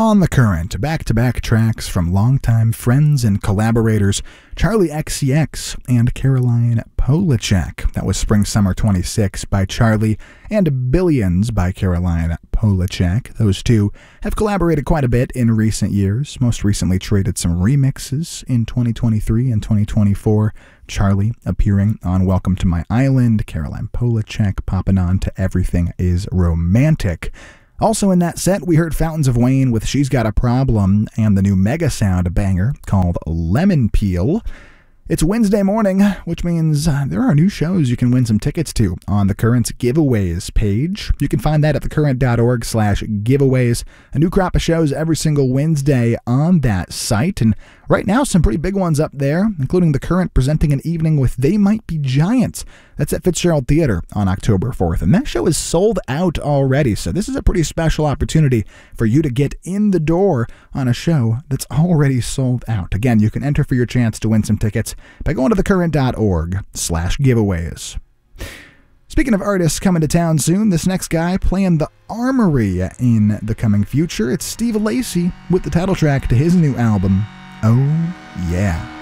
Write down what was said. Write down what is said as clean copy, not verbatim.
On the Current, back-to-back tracks from longtime friends and collaborators Charli XCX and Caroline Polachek. That was Spring Summer 26 by Charli and Billions by Caroline Polachek. Those two have collaborated quite a bit in recent years, most recently traded some remixes in 2023 and 2024. Charli appearing on Welcome to My Island, Caroline Polachek popping on to Everything is Romantic. Also in that set, we heard Fountains of Wayne with She's Got a Problem and the new Mega Sound banger called Lemon Peel. It's Wednesday morning, which means there are new shows you can win some tickets to on The Current's giveaways page. You can find that at thecurrent.org/giveaways. A new crop of shows every single Wednesday on that site. And right now, some pretty big ones up there, including The Current presenting an evening with They Might Be Giants. That's at Fitzgerald Theater on October 4th. And that show is sold out already, so this is a pretty special opportunity for you to get in the door on a show that's already sold out. Again, you can enter for your chance to win some tickets by going to thecurrent.org/giveaways. Speaking of artists coming to town soon, this next guy playing the Armory in the coming future, it's Steve Lacy with the title track to his new album, Oh Yeah.